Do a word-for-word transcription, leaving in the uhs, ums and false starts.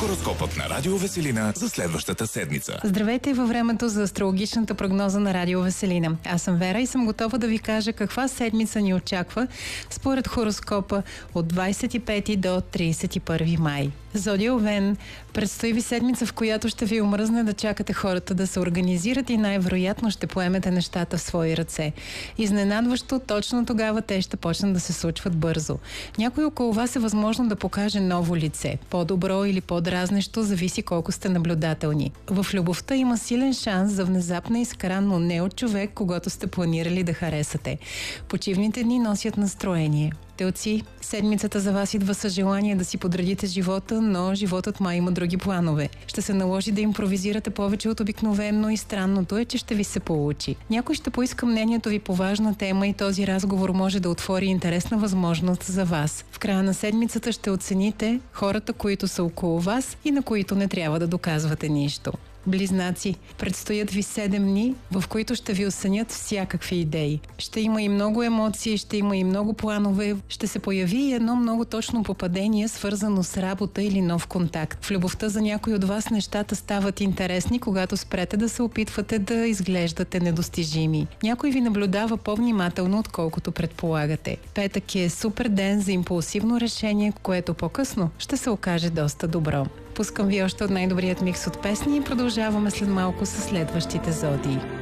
Хороскопът на Радио Веселина за следващата седмица. Здравейте във времето за астрологичната прогноза на Радио Веселина. Аз съм Вера и съм готова да ви кажа каква седмица ни очаква според хороскопа от двадесет и пети до тридесет и първи май. Зодия Овен, предстои ви седмица, в която ще ви омръзне да чакате хората да се организират и най-вероятно ще поемете нещата в свои ръце. Изненадващо, точно тогава те ще почнат да се случват бързо. Някой около вас е възможно да покаже ново лице. По-добро или по-дразнещо, зависи колко сте наблюдателни. В любовта има силен шанс за внезапна искра, но не от човек, когато сте планирали да харесате. Почивните дни носят настроение. Телци, седмицата за вас идва с желание да си подредите живота, но животът май има други планове. Ще се наложи да импровизирате повече от обикновено и странното е, че ще ви се получи. Някой ще поиска мнението ви по важна тема и този разговор може да отвори интересна възможност за вас. В края на седмицата ще оцените хората, които са около вас и на които не трябва да доказвате нищо. Близнаци, предстоят ви седем дни, в които ще ви осънят всякакви идеи. Ще има и много емоции, ще има и много планове, ще се появи и едно много точно попадение, свързано с работа или нов контакт. В любовта за някой от вас нещата стават интересни, когато спрете да се опитвате да изглеждате недостижими. Някой ви наблюдава по-внимателно, отколкото предполагате. Петък е супер ден за импулсивно решение, което по-късно ще се окаже доста добро. Пускам ви още от най-добрият микс от песни и продължаваме след малко с следващите зодии.